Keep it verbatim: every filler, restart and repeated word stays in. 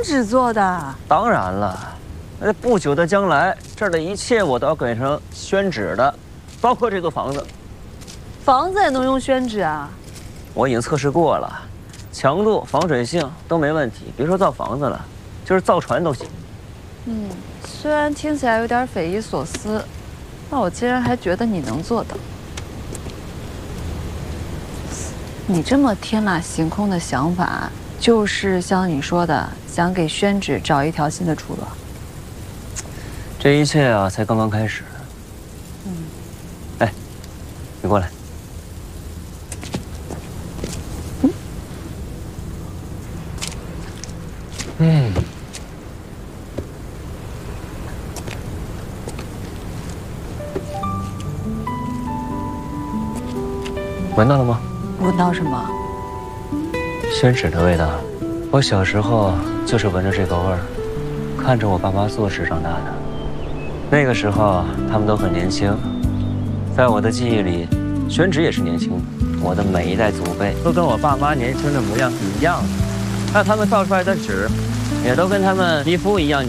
纸做的？ 当然了，那不久的将来，这儿的一切我都要改成宣纸的，包括这座房子。 房子也能用宣纸啊？ 我已经测试过了，强度、防水性都没问题。别说造房子了，就是造船都行。 嗯，虽然听起来有点匪夷所思，但我竟然还觉得你能做到。你这么天马行空的想法，就是像你说的，想给宣纸找一条新的出路。 这一切啊，才刚刚开始。嗯，哎，你过来。嗯。闻到了吗？ 闻到什么？ 宣纸的味道。我小时候就是闻着这个味儿，看着我爸妈做纸长大的。那个时候他们都很年轻，在我的记忆里，宣纸也是年轻的。我的每一代祖辈都跟我爸妈年轻的模样是一样的，那他们造出来的纸，也都跟他们皮肤一样。